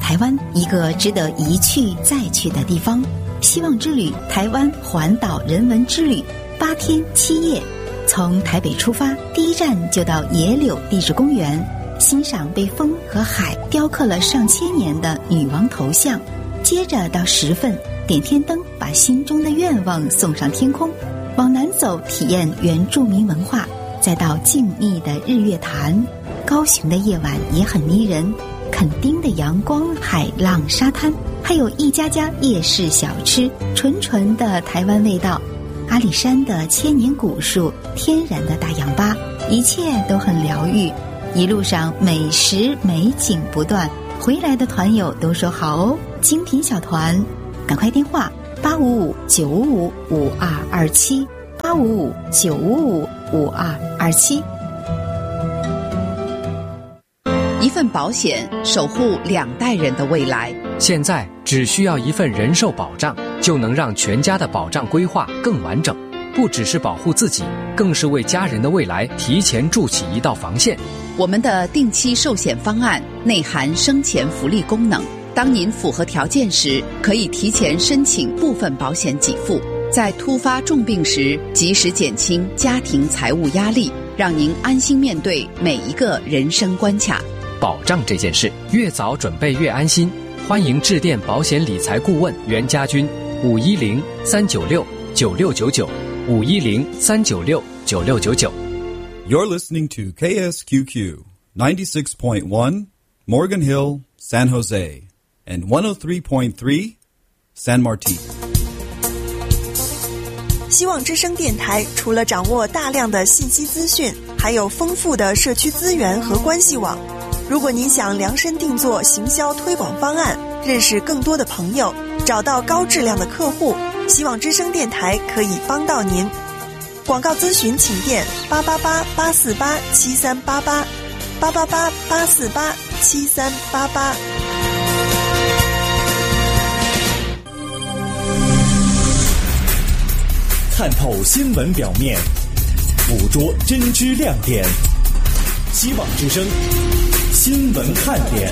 台湾一个值得一去再去的地方。希望之旅台湾环岛人文之旅8天7夜，从台北出发，第一站就到野柳地质公园，欣赏被风和海雕刻了上千年的女王头像。接着到十份点天灯，把心中的愿望送上天空。往南走，体验原住民文化，再到静谧的日月潭。高雄的夜晚也很迷人，垦丁的阳光、海浪、沙滩，还有一家家夜市小吃，纯纯的台湾味道。阿里山的千年古树，天然的大氧吧，一切都很疗愈。一路上美食美景不断，回来的团友都说好哦，精品小团，赶快电话855-955-5227 855-955-5227。 一份保险守护2代人的未来。 现在只需要一份人寿保障，就能让全家的保障规划更完整，不只是保护自己，更是为家人的未来提前筑起一道防线。 我们的定期寿险方案内含生前福利功能，当您符合条件时，可以提前申请部分保险给付，在突发重病时及时减轻家庭财务压力，让您安心面对每一个人生关卡。 保障这件事，越早准备越安心。欢迎致电保险理财顾问袁家军510-396-9699 510-396-9699。 You're listening to KSQQ 96.1 Morgan Hill, San Jose, and 103.3 San Martin。 希望之声电台除了掌握大量的信息资讯，还有丰富的社区资源和关系网。如果您想量身定做行销推广方案，认识更多的朋友，找到高质量的客户，希望之声电台可以帮到您。广告咨询请电888-848-7388 888-848-7388。 看透新闻表面，捕捉真知亮点。希望之声新闻看点。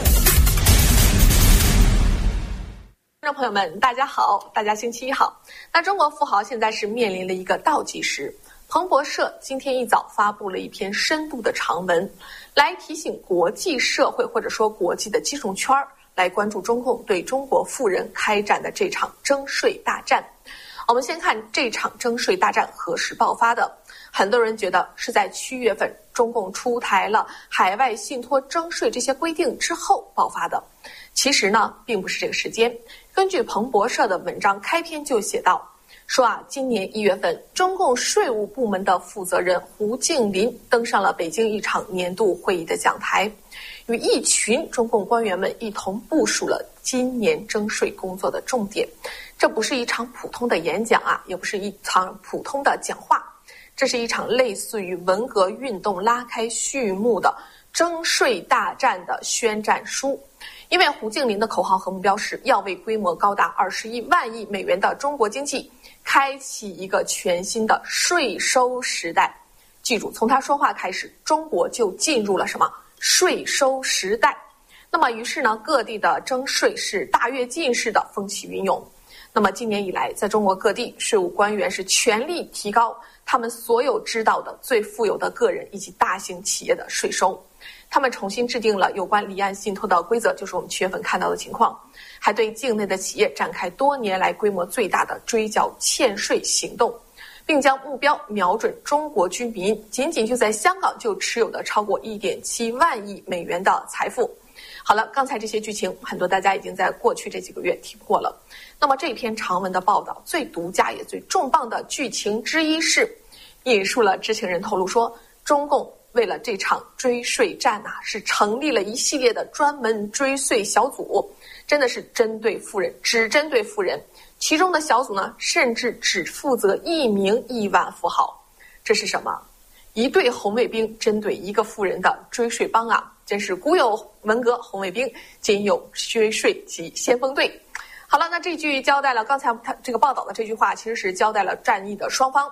观众朋友们，大家好，大家星期一好。那中国富豪现在是面临了一个倒计时。彭博社今天一早发布了一篇深度的长文，来提醒国际社会或者说国际的金融圈来关注中共对中国富人开展的这场征税大战。我们先看这场征税大战何时爆发的。很多人觉得是在7月份中共出台了海外信托征税这些规定之后爆发的。其实呢，并不是这个时间。根据彭博社的文章开篇就写到，说今年1月份，中共税务部门的负责人胡静林登上了北京一场年度会议的讲台，与一群中共官员们一同部署了今年征税工作的重点。这不是一场普通的演讲也不是一场普通的讲话，这是一场类似于文革运动拉开序幕的征税大战的宣战书。因为胡静林的口号和目标是要为规模高达21万亿美元的中国经济开启一个全新的税收时代。记住，从他说话开始，中国就进入了什么税收时代。那么于是呢，各地的征税是大跃进式的风起云涌。那么今年以来，在中国各地，税务官员是全力提高他们所有知道的最富有的个人以及大型企业的税收。他们重新制定了有关离岸信托的规则，就是我们7月份看到的情况，还对境内的企业展开多年来规模最大的追缴欠税行动，并将目标瞄准中国居民仅仅就在香港就持有的超过1.7万亿美元的财富。好了，刚才这些剧情很多大家已经在过去这几个月听过了。那么这篇长文的报道最独家也最重磅的剧情之一是引述了知情人透露说，中共为了这场追税战是成立了一系列的专门追税小组，真的是针对富人，只针对富人。其中的小组呢，甚至只负责1名亿万富豪。这是什么？一队红卫兵针对一个富人的追税帮真是古有文革红卫兵，今有追税及先锋队。好了，那这句交代了刚才他这个报道的这句话，其实是交代了战役的双方。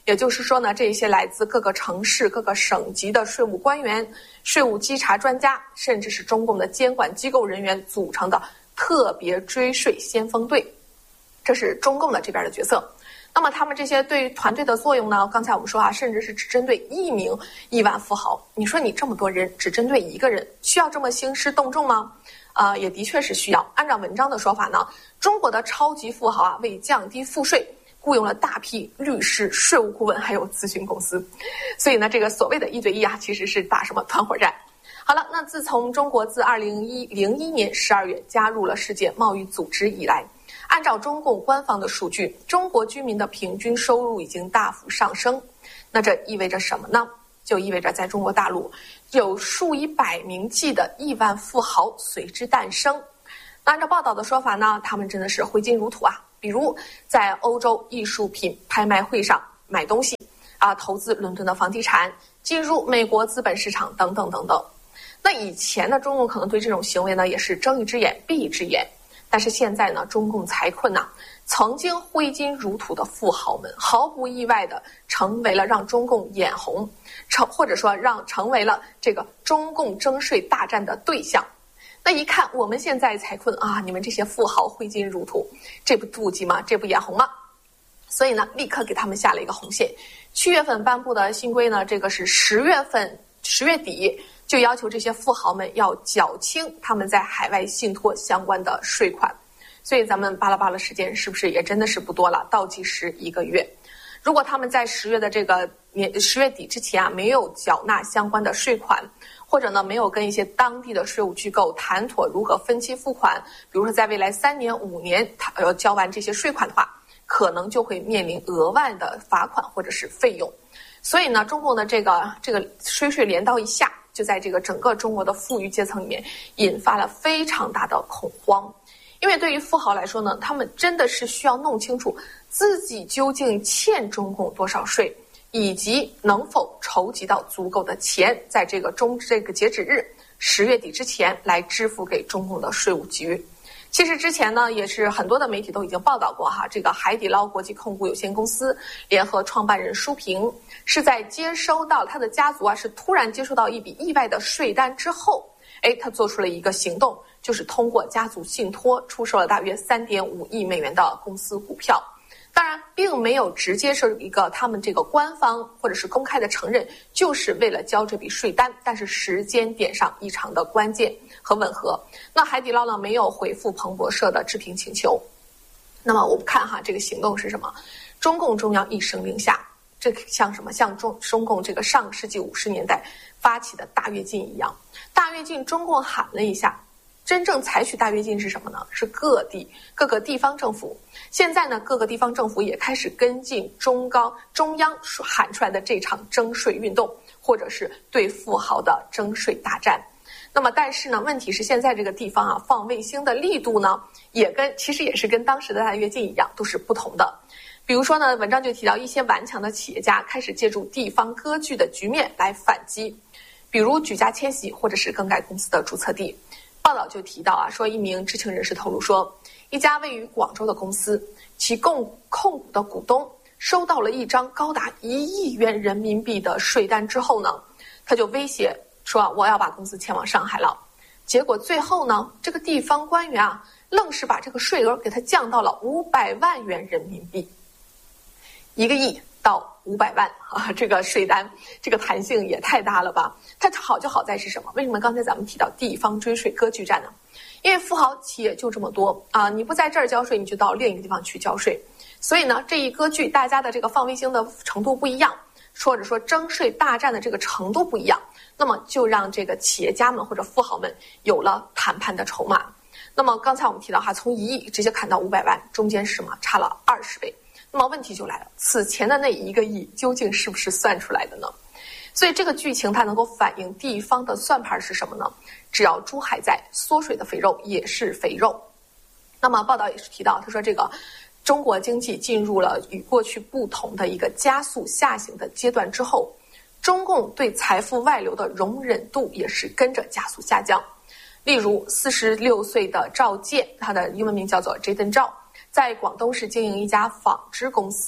也就是说呢，这些来自各个城市、各个省级的税务官员、税务稽查专家，甚至是中共的监管机构人员组成的特别追税先锋队，这是中共的这边的角色。那么他们这些对团队的作用呢？刚才我们说啊，甚至是只针对1名亿万富豪。你说你这么多人只针对一个人，需要这么兴师动众吗？也的确是需要。按照文章的说法呢，中国的超级富豪啊，为降低赋税，雇佣了大批律师、税务顾问还有咨询公司。所以呢，这个所谓的1对1啊，其实是打什么团伙战。好了，那自从中国自2001年12月加入了世界贸易组织以来，按照中共官方的数据，中国居民的平均收入已经大幅上升。那这意味着什么呢？就意味着在中国大陆有数以百名计的亿万富豪随之诞生。那按照报道的说法呢，他们真的是挥金如土啊，比如在欧洲艺术品拍卖会上买东西啊，投资伦敦的房地产，进入美国资本市场等等等等。那以前呢，中共可能对这种行为呢也是睁一只眼闭一只眼，但是现在呢，中共财困呢，曾经挥金如土的富豪们毫不意外的成为了让中共眼红，或者说成为了这个中共征税大战的对象。那一看我们现在财困啊，你们这些富豪挥金如土，这不妒忌吗？这不眼红吗？所以呢，立刻给他们下了一个红线。7月份颁布的新规呢，这个是10月底就要求这些富豪们要缴清他们在海外信托相关的税款。所以咱们巴拉巴拉时间是不是也真的是不多了？倒计时1个月。如果他们在10月底之前啊没有缴纳相关的税款，或者呢没有跟一些当地的税务机构谈妥如何分期付款，比如说在未来3年5年交完这些税款的话，可能就会面临额外的罚款或者是费用。所以呢，中共的这个税连刀一下，就在这个整个中国的富裕阶层里面引发了非常大的恐慌。因为对于富豪来说呢，他们真的是需要弄清楚自己究竟欠中共多少税，以及能否筹集到足够的钱，在这个截止日10月底之前来支付给中共的税务局。其实之前呢，也是很多的媒体都已经报道过哈，这个海底捞国际控股有限公司联合创办人舒平是在接收到他的家族啊，是突然接收到一笔意外的税单之后，他做出了一个行动，就是通过家族信托出售了大约3.5亿美元的公司股票。当然并没有直接是一个他们这个官方或者是公开的承认就是为了交这笔税单，但是时间点上异常的关键和吻合。那海底捞呢没有回复彭博社的置评请求。那么我们看哈，这个行动是什么？中共中央一声令下，这像什么？像中共这个上世纪50年代发起的大跃进一样。大跃进中共喊了一下，真正采取大跃进是什么呢？是各个地方政府。现在呢，各个地方政府也开始跟进中央喊出来的这场征税运动，或者是对富豪的征税大战。那么但是呢，问题是现在这个地方啊，放卫星的力度呢，其实也是跟当时的大跃进一样，都是不同的。比如说呢，文章就提到一些顽强的企业家开始借助地方割据的局面来反击，比如举家迁徙或者是更改公司的注册地。报道就提到啊，说一名知情人士透露说，一家位于广州的公司，其控股的股东收到了一张高达1亿元人民币的税单之后呢，他就威胁说我要把公司迁往上海了。结果最后呢，这个地方官员啊，愣是把这个税额给他降到了500万元人民币，1个亿到500万啊，这个税单这个弹性也太大了吧。它好就好在是什么？为什么刚才咱们提到地方追税割据战呢？因为富豪企业就这么多啊，你不在这儿交税，你就到另一个地方去交税。所以呢，这一割据，大家的这个放卫星的程度不一样，或者说征税大战的这个程度不一样，那么就让这个企业家们或者富豪们有了谈判的筹码。那么刚才我们提到哈，从1亿直接砍到500万，中间是什么？差了20倍。那么问题就来了，此前的那1个亿究竟是不是算出来的呢？所以这个剧情它能够反映地方的算盘是什么呢？只要猪还在，缩水的肥肉也是肥肉。那么报道也是提到，他说这个中国经济进入了与过去不同的一个加速下行的阶段之后，中共对财富外流的容忍度也是跟着加速下降。例如46岁的赵健，他的英文名叫做 Jaden 赵，在广东市经营一家纺织公司，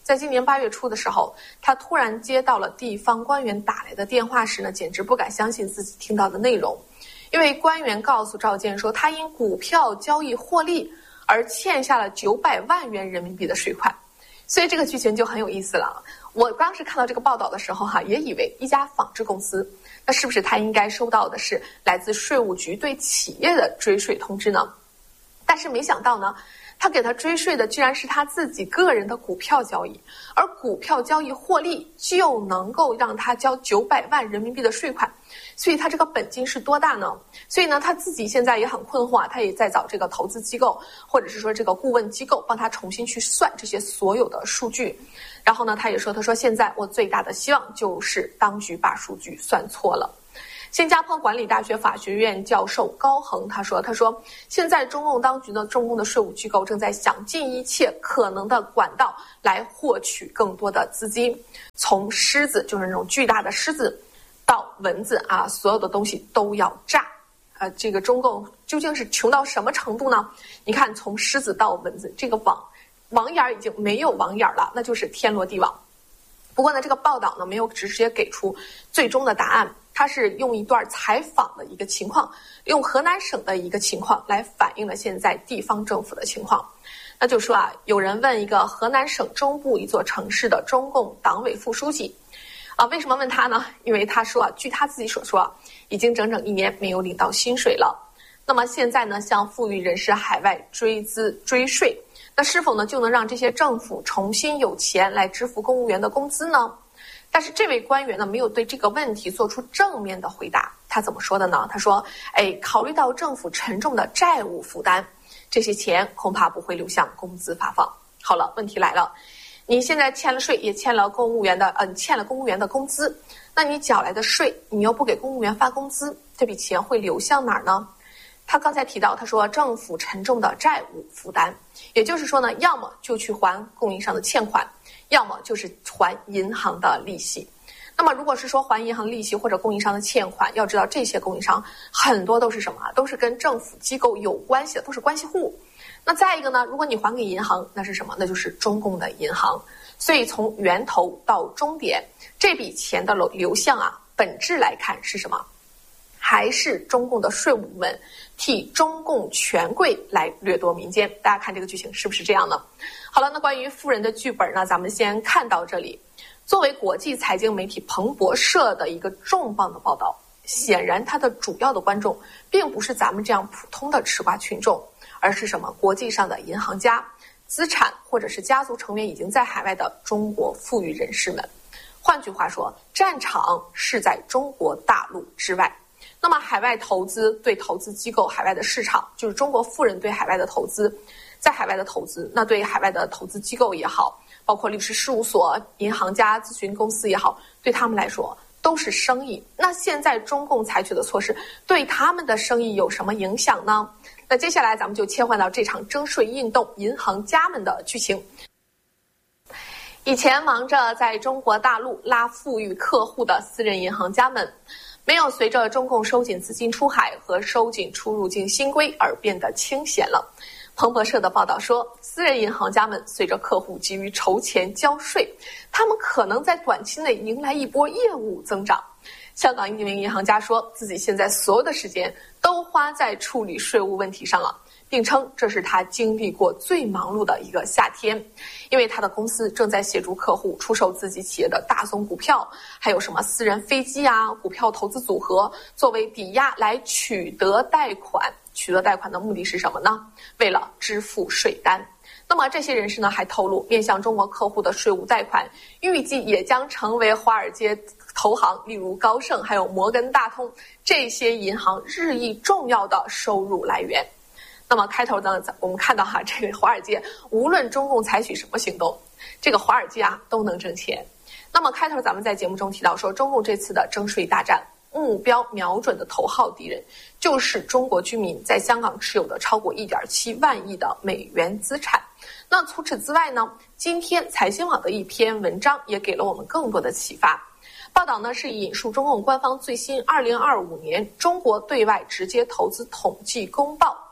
在今年8月初的时候，他突然接到了地方官员打来的电话时呢，简直不敢相信自己听到的内容。因为官员告诉赵建说，他因股票交易获利而欠下了900万元人民币的税款。所以这个剧情就很有意思了。我当时看到这个报道的时候也以为一家纺织公司，那是不是他应该收到的是来自税务局对企业的追税通知呢？但是没想到呢，他给他追税的居然是他自己个人的股票交易，而股票交易获利就能够让他交900万人民币的税款。所以他这个本金是多大呢？所以呢，他自己现在也很困惑，他也在找这个投资机构或者是说这个顾问机构帮他重新去算这些所有的数据。然后呢，他说现在我最大的希望就是当局把数据算错了。新加坡管理大学法学院教授高恒他说现在中共当局的中共的税务机构正在想尽一切可能的管道来获取更多的资金，从狮子，就是那种巨大的狮子，到蚊子所有的东西都要炸。这个中共究竟是穷到什么程度呢？你看，从狮子到蚊子，这个网眼已经没有网眼了，那就是天罗地网。不过呢，这个报道呢没有直接给出最终的答案，它是用一段采访的一个情况，用河南省的一个情况来反映了现在地方政府的情况。那就说有人问一个河南省中部一座城市的中共党委副书记为什么问他呢？因为他说据他自己所说已经整整1年没有领到薪水了。那么现在呢，向富裕人士海外追税，那是否呢就能让这些政府重新有钱来支付公务员的工资呢？但是这位官员呢没有对这个问题做出正面的回答。他怎么说的呢？他说考虑到政府沉重的债务负担，这些钱恐怕不会流向工资发放。好了，问题来了，你现在欠了税，也欠了公务员的工资，那你缴来的税你又不给公务员发工资，这笔钱会流向哪儿呢？他刚才提到，他说政府沉重的债务负担，也就是说呢，要么就去还供应商的欠款，要么就是还银行的利息。那么如果是说还银行利息或者供应商的欠款，要知道这些供应商很多都是什么？都是跟政府机构有关系的，都是关系户。那再一个呢，如果你还给银行，那是什么？那就是中共的银行。所以从源头到终点，这笔钱的流向本质来看是什么？还是中共的税务部门替中共权贵来掠夺民间。大家看这个剧情是不是这样呢？好了，那关于富人的剧本呢，咱们先看到这里。作为国际财经媒体彭博社的一个重磅的报道，显然它的主要的观众并不是咱们这样普通的吃瓜群众，而是什么？国际上的银行家、资产或者是家族成员已经在海外的中国富裕人士们。换句话说，战场是在中国大陆之外。那么海外投资对投资机构海外的市场，就是中国富人对海外的投资，在海外的投资，那对海外的投资机构也好，包括律师事务所、银行家、咨询公司也好，对他们来说都是生意。那现在中共采取的措施对他们的生意有什么影响呢？那接下来咱们就切换到这场征税运动银行家们的剧情。以前忙着在中国大陆拉富裕客户的私人银行家们，没有随着中共收紧资金出海和收紧出入境新规而变得清闲了。彭博社的报道说，私人银行家们随着客户急于筹钱交税，他们可能在短期内迎来一波业务增长。香港一名银行家说，自己现在所有的时间都花在处理税务问题上了，并称这是他经历过最忙碌的一个夏天，因为他的公司正在协助客户出售自己企业的大宗股票，还有什么私人飞机股票投资组合作为抵押来取得贷款。取得贷款的目的是什么呢？为了支付税单。那么这些人士呢还透露，面向中国客户的税务贷款预计也将成为华尔街投行，例如高盛还有摩根大通这些银行日益重要的收入来源。那么开头呢，我们看到这个华尔街无论中共采取什么行动，这个华尔街都能挣钱。那么开头咱们在节目中提到说，中共这次的征税大战目标瞄准的头号敌人就是中国居民在香港持有的超过 1.7 万亿的美元资产。那除此之外呢，今天财新网的一篇文章也给了我们更多的启发。报道呢是引述中共官方最新2025年中国对外直接投资统计公报，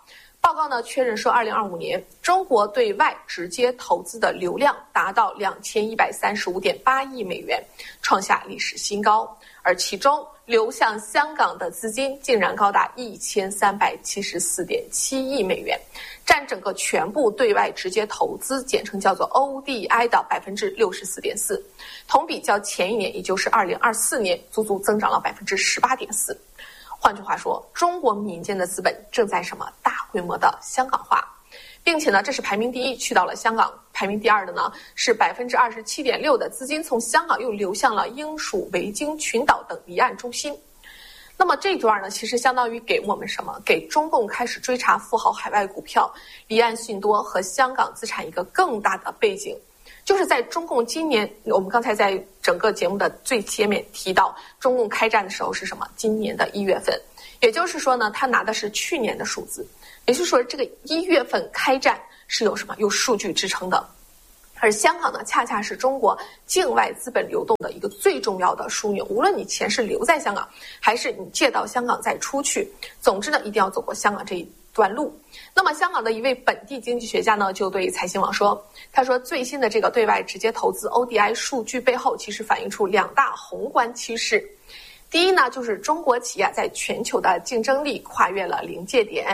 报告呢确认说，2025年中国对外直接投资的流量达到2135.8亿美元，创下历史新高，而其中流向香港的资金竟然高达1374.7亿美元，占整个全部对外直接投资，简称叫做 ODI 的64.4%，同比较前一年，也就是2024年，足足增长了18.4%。换句话说，中国民间的资本正在什么大规模的香港化，并且呢，这是排名第一去到了香港，排名第二的呢是27.6%的资金从香港又流向了英属维京群岛等离岸中心。那么这段呢，其实相当于给我们什么？给中共开始追查富豪海外股票、离岸信托和香港资产一个更大的背景。就是在中共今年，我们刚才在整个节目的最前面提到，中共开战的时候是什么？今年的1月份，也就是说呢，他拿的是去年的数字，也就是说这个1月份开战是有什么？有数据支撑的。而香港呢，恰恰是中国境外资本流动的一个最重要的枢纽，无论你钱是留在香港，还是你借到香港再出去，总之呢，一定要走过香港这一段路。那么香港的一位本地经济学家呢，就对财新网说，他说最新的这个对外直接投资 ODI 数据背后，其实反映出2大宏观趋势。第一呢，就是中国企业在全球的竞争力跨越了临界点，